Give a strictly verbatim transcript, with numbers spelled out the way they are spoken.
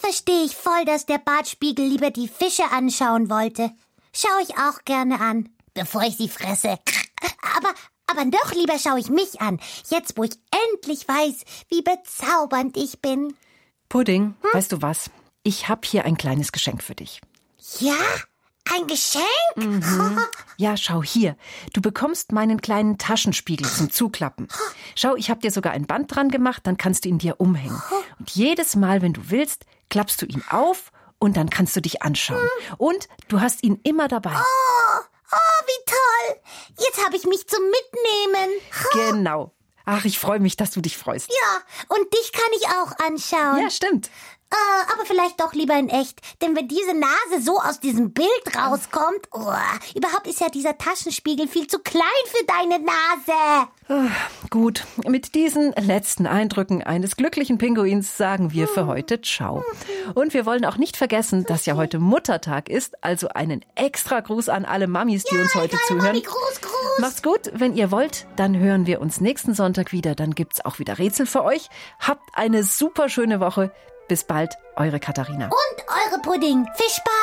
verstehe ich voll, dass der Bartspiegel lieber die Fische anschauen wollte. Schaue ich auch gerne an, bevor ich sie fresse. Aber, aber noch lieber schaue ich mich an, jetzt wo ich endlich weiß, wie bezaubernd ich bin. Pudding, hm? Weißt du was? Ich habe hier ein kleines Geschenk für dich. Ja? Ein Geschenk? Mhm. Ja, schau hier. Du bekommst meinen kleinen Taschenspiegel zum Zuklappen. Schau, ich habe dir sogar ein Band dran gemacht, dann kannst du ihn dir umhängen. Und jedes Mal, wenn du willst, klappst du ihn auf und dann kannst du dich anschauen. Und du hast ihn immer dabei. Oh, oh, wie toll. Jetzt habe ich mich zum Mitnehmen. Genau. Ach, ich freue mich, dass du dich freust. Ja, und dich kann ich auch anschauen. Ja, stimmt. Uh, aber vielleicht doch lieber in echt. Denn wenn diese Nase so aus diesem Bild rauskommt, oh, überhaupt ist ja dieser Taschenspiegel viel zu klein für deine Nase. Uh, gut, mit diesen letzten Eindrücken eines glücklichen Pinguins sagen wir für heute Ciao. Und wir wollen auch nicht vergessen, dass ja heute Muttertag ist, also einen extra Gruß an alle Mamis, die ja, uns heute zuhören. Mami, Gruß, Gruß. Macht's gut, wenn ihr wollt, dann hören wir uns nächsten Sonntag wieder. Dann gibt's auch wieder Rätsel für euch. Habt eine super schöne Woche. Bis bald, eure Katharina. Und eure Pudding. Viel Spaß.